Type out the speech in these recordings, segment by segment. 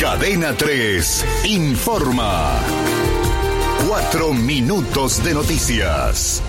Cadena 3 informa. 4 minutos de noticias.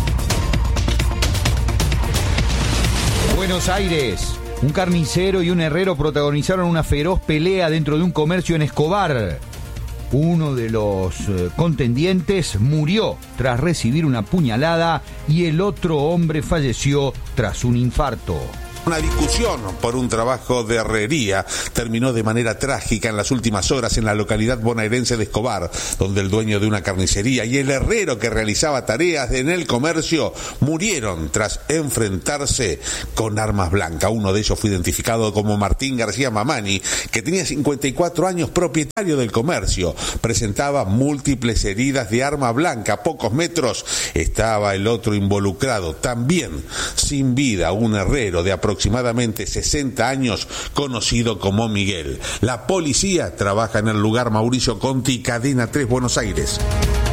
Buenos Aires. Un carnicero y un herrero protagonizaron una feroz pelea dentro de un comercio en Escobar. Uno de los contendientes murió tras recibir una puñalada y el otro hombre falleció tras un infarto. Una discusión por un trabajo de herrería terminó de manera trágica en las últimas horas en la localidad bonaerense de Escobar, donde el dueño de una carnicería y el herrero que realizaba tareas en el comercio murieron tras enfrentarse con armas blancas. Uno de ellos fue identificado como Martín García Mamani, que tenía 54 años, propietario del comercio. Presentaba múltiples heridas de arma blanca. A pocos metros estaba el otro involucrado, también sin vida, un herrero de aproximadamente 60 años, conocido como Miguel. La policía trabaja en el lugar. Mauricio Conti, Cadena 3, Buenos Aires.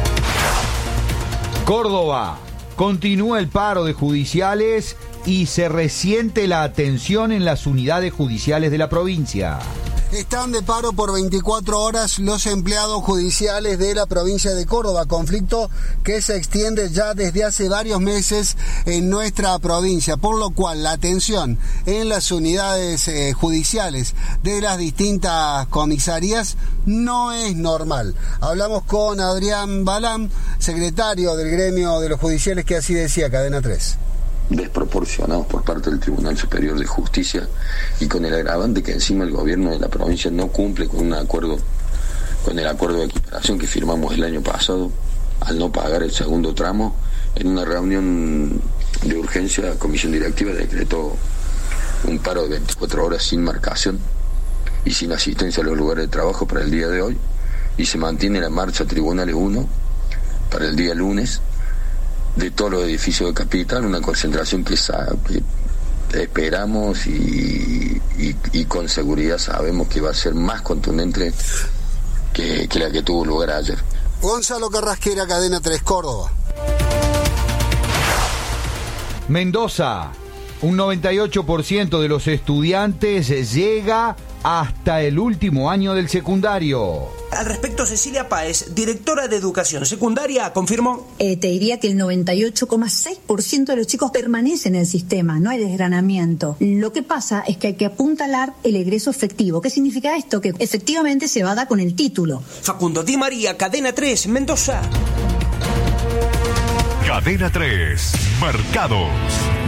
Córdoba. Continúa el paro de judiciales y se resiente la atención en las unidades judiciales de la provincia. Están de paro por 24 horas los empleados judiciales de la provincia de Córdoba, conflicto que se extiende ya desde hace varios meses en nuestra provincia, por lo cual la atención en las unidades judiciales de las distintas comisarías no es normal. Hablamos con Adrián Balán, secretario del gremio de los judiciales, que así decía Cadena 3. Desproporcionados por parte del Tribunal Superior de Justicia y con el agravante que encima el gobierno de la provincia no cumple con el acuerdo de equiparación que firmamos el año pasado al no pagar el segundo tramo. En una reunión de urgencia, la comisión directiva decretó un paro de 24 horas sin marcación y sin asistencia a los lugares de trabajo para el día de hoy, y se mantiene la marcha Tribunales 1 para el día lunes de todos los edificios de Capital, una concentración que esperamos y con seguridad sabemos que va a ser más contundente que la que tuvo lugar ayer. Gonzalo Carrasquera, Cadena 3, Córdoba. Mendoza. Un 98% de los estudiantes llega hasta el último año del secundario. Al respecto, Cecilia Páez, directora de Educación Secundaria, confirmó. Te diría que el 98,6% de los chicos permanecen en el sistema, no hay desgranamiento. Lo que pasa es que hay que apuntalar el egreso efectivo. ¿Qué significa esto? Que efectivamente se va a dar con el título. Facundo Di María, Cadena 3, Mendoza. Cadena 3, Mercados.